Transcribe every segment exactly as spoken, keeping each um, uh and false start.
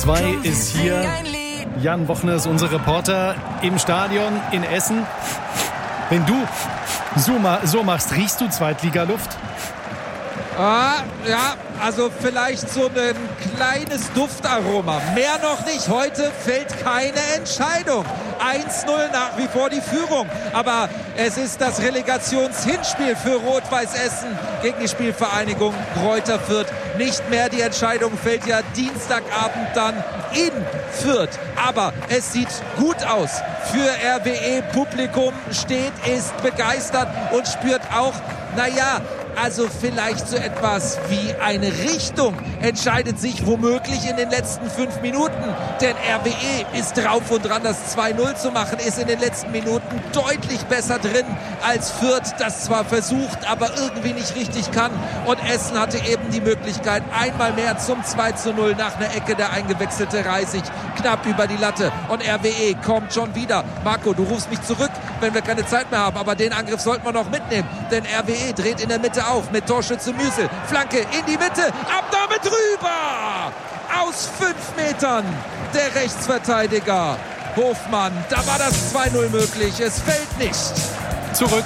zwei ist hier. Jan Wochner ist unser Reporter im Stadion in Essen. Wenn du so, ma- so machst, riechst du Zweitligaluft? Ah, ja, also vielleicht so ein kleines Duftaroma. Mehr noch nicht. Heute fällt keine Entscheidung. eins null nach wie vor die Führung. Aber es ist das Relegationshinspiel für Rot-Weiß Essen gegen die Spielvereinigung Greuther Fürth. Nicht mehr. Die Entscheidung fällt ja Dienstagabend dann in Fürth. Aber es sieht gut aus. Für R W E Publikum steht, ist begeistert und spürt auch, naja, also vielleicht so etwas wie eine Richtung entscheidet sich womöglich in den letzten fünf Minuten. Denn R W E ist drauf und dran, das zwei null zu machen, ist in den letzten Minuten deutlich besser drin als Fürth, das zwar versucht, aber irgendwie nicht richtig kann. Und Essen hatte eben die Möglichkeit, einmal mehr zum zwei zu null nach einer Ecke, der eingewechselte Reisig knapp über die Latte. Und R W E kommt schon wieder. Marco, du rufst mich zurück, wenn wir keine Zeit mehr haben. Aber den Angriff sollten wir noch mitnehmen. Denn R W E dreht in der Mitte auf mit Torschütze Müsel. Flanke in die Mitte. Abnahme drüber. Aus fünf Metern der Rechtsverteidiger Hofmann. Da war das zwei null möglich. Es fällt nicht. Zurück.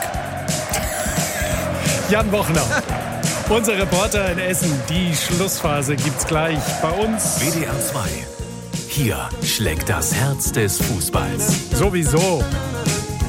Jan Wochner, unser Reporter in Essen. Die Schlussphase gibt's gleich bei uns. W D R zwei. Hier schlägt das Herz des Fußballs. Sowieso.